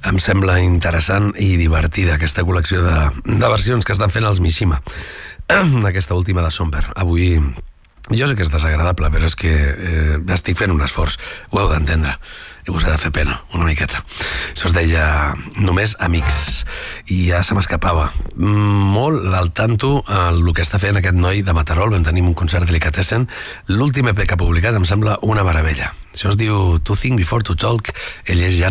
Em sembla interessant i divertida aquesta col·lecció de versions que estan fent els Mishima. Aquesta última de Somber. Avui, jo sé que és desagradable, però és que estic fent un esforç. Ho heu d'entendre. I us ha de fer pena, una miqueta. Això es deia Només Amics. I ja se m'escapava molt al tanto el que està fent aquest noi de Matarol. Vam tenir un concert Delicatessen. L'últim EP que ha publicat em sembla una meravella. Això es diu To Think Before to Talk. Ell és ja